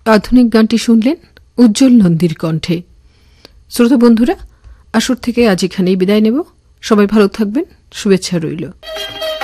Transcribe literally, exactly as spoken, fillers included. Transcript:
আধুনিক গানটি শুনলেন উজ্জ্বল নন্দীর কণ্ঠে। শ্রোতা বন্ধুরা, আসর থেকে আজ এখানেই বিদায় নেব। সবাই ভালো থাকবেন, শুভেচ্ছা রইল।